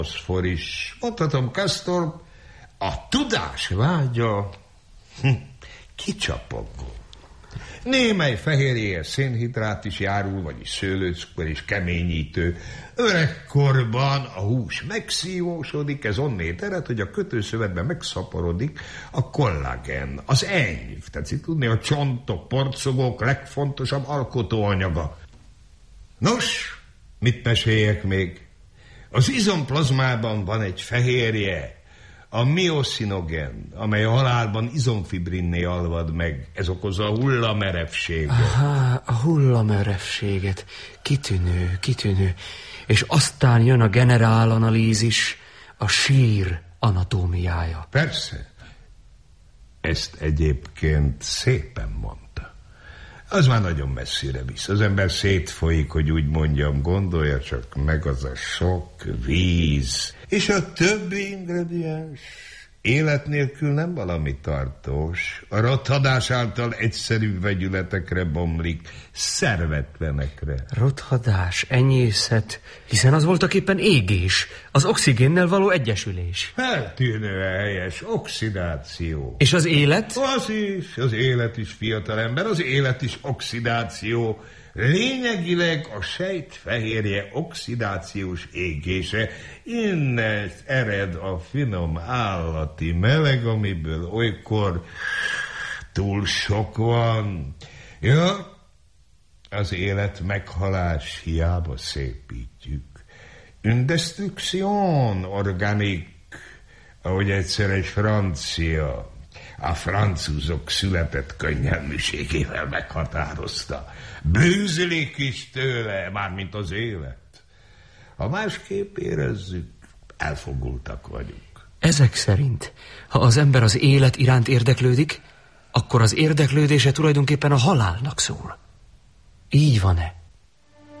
foszfor is. Mondhatom, Castor, a tudás vágya kicsapogó. Némely fehérjéhez szénhidrát is járul, vagyis szőlőcukor és keményítő. Öregkorban a hús megszívósodik, ez onnét ered, hogy a kötőszövetben megszaporodik a kollagen, az enyv, tetszik tudni, a csontok, porcogók legfontosabb alkotóanyaga. Nos, mit meséljek még? Az izomplazmában van egy fehérje, a mioszinogen, amely a halálban izomfibrinné alvad meg. Ez okozza a hullamerevséget. Aha, a hullamerevséget. Kitűnő. És aztán jön a generálanalízis, a sír anatómiája. Persze. Ezt egyébként szépen mondta. Az már nagyon messzire visz. Az ember szétfolyik, hogy úgy mondjam, gondolja csak meg, az a sok víz. És a többi ingrediens élet nélkül nem valami tartós. A rothadás által egyszerű vegyületekre bomlik, szervetlenekre. Rothadás, enyészet, hiszen az voltaképpen égés, az oxigénnel való egyesülés. Feltűnően helyes, oxidáció. És az élet? Az élet is, fiatalember, az élet is oxidáció. Lényegileg a sejtfehérje oxidációs égése. Innen ered a finom állati meleg, amiből olykor túl sok van. Ja, az élet meghalás hiába szépítjük. Une destruction organique, ahogy egyszer egy francia a francúzok született könnyelműségével meghatározta. Bűzlik is tőle, mármint az élet. Ha másképp érezzük, elfogultak vagyunk. Ezek szerint, ha az ember az élet iránt érdeklődik, akkor az érdeklődése tulajdonképpen a halálnak szól. Így van-e?